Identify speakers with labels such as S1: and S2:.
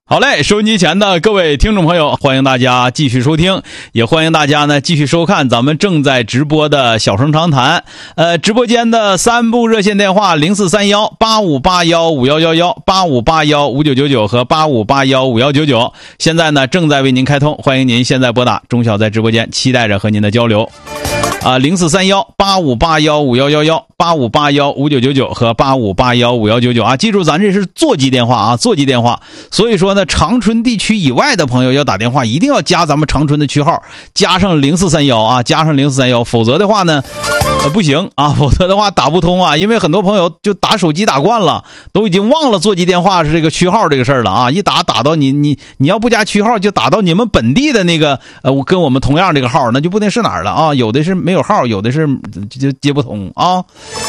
S1: 好嘞，收音机前的各位听众朋友，欢迎大家继续收听，也欢迎大家呢继续收看咱们正在直播的小声长谈。直播间的3部热线电话043185815111、85815999和85815199，现在呢正在为您开通，欢迎您现在拨打，钟晓在直播间期待着和您的交流。043185815111、85815999和85815199啊，记住咱这是座机电话啊，座机电话。所以说呢，长春地区以外的朋友要打电话，一定要加咱们长春的区号，加上0431啊，加上0431，否则的话呢，不行啊，否则的话打不通啊，因为很多朋友就打手机打惯了，都已经忘了座机电话是这个区号这个事儿了啊，一打到你要不加区号，就打到你们本地的那个跟我们同样这个号，那就不定是哪儿了啊，有的是没有号，有的是就接不通啊。